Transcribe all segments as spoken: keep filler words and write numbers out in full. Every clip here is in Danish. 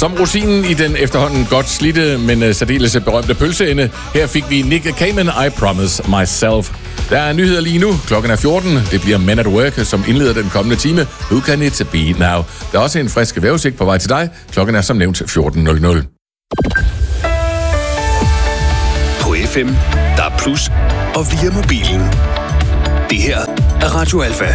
Som rosinen i den efterhånden godt slidte, men særdeles berømte pølseende, her fik vi Nick Cayman, I Promise Myself. Der er nyheder lige nu. Klokken er fjorten. Det bliver Men at Work, som indleder den kommende time. Who can it be now? Der er også en frisk vejrudsigt på vej til dig. Klokken er som nævnt fjorten nul nul. På F M, der er plus, og via mobilen. Det her er Radio Alfa.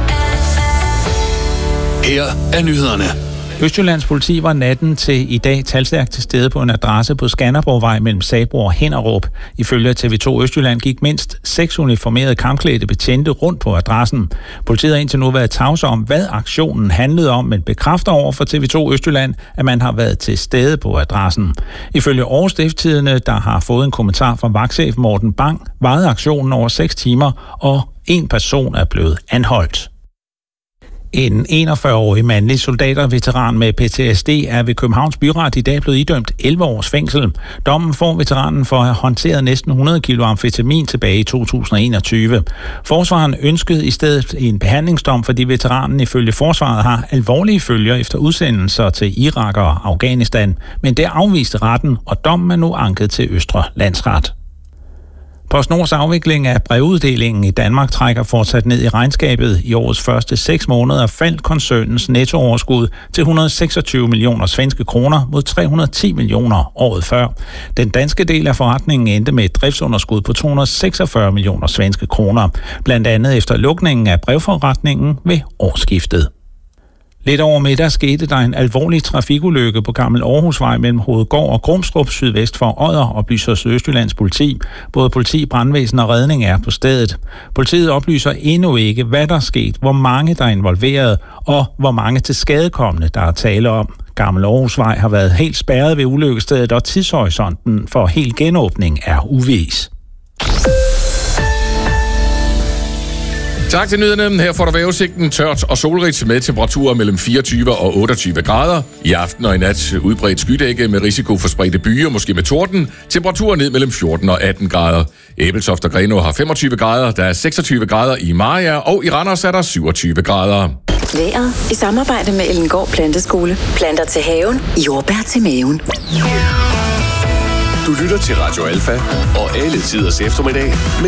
Her er nyhederne. Østjyllands politi var natten til i dag talstærkt til stede på en adresse på Skanderborgvej mellem Sabro og Hinderup. Ifølge T V to Østjylland gik mindst seks uniformerede kampklædte betjente rundt på adressen. Politiet har indtil nu været tavse om, hvad aktionen handlede om, men bekræfter over for T V to Østjylland, at man har været til stede på adressen. Ifølge Aarhus Stiftstidende, der har fået en kommentar fra vagtchef Morten Bang, varede aktionen over seks timer, og en person er blevet anholdt. En enogfyrre-årig mandlig soldat og veteran med P T S D er ved Københavns Byret i dag blevet idømt elleve års fængsel. Dommen får veteranen for at have håndteret næsten hundrede kilo amfetamin tilbage i to tusind og enogtyve. Forsvaren ønskede i stedet en behandlingsdom, fordi veteranen ifølge forsvaret har alvorlige følger efter udsendelser til Irak og Afghanistan. Men det afviste retten, og dommen er nu anket til Østre Landsret. PostNords afvikling af brevuddelingen i Danmark trækker fortsat ned i regnskabet. I årets første seks måneder faldt koncernens nettooverskud til et hundrede og seksogtyve millioner svenske kroner mod tre hundrede og ti millioner året før. Den danske del af forretningen endte med et driftsunderskud på to hundrede og seksogfyrre millioner svenske kroner, blandt andet efter lukningen af brevforretningen ved årsskiftet. Lidt over middag skete der en alvorlig trafikulykke på Gammel Aarhusvej mellem Hovedgård og Grumstrup sydvest for Odder, oplyser Sydøstjyllands politi. Både politi, brandvæsen og redning er på stedet. Politiet oplyser endnu ikke, hvad der er sket, hvor mange der er involveret og hvor mange tilskadekomne der er tale om. Gammel Aarhusvej har været helt spærret ved ulykkestedet, og tidshorisonten for helt genåbning er uvis. Tak til nyhederne. Her får du vejrudsigten tørt og solrigt med temperaturer mellem fireogtyve og otteogtyve grader. I aften og i nat udbredt skydække med risiko for spredte byer, måske med torden. Temperaturer ned mellem fjorten og atten grader. Ebeltoft og Grenaa har femogtyve grader. Der er seksogtyve grader i Mariager, og i Randers er der syvogtyve grader. Vejret i samarbejde med Ellengård Planteskole. Planter til haven, jordbær til maven. Du lytter til Radio Alfa og alle tiders eftermiddag med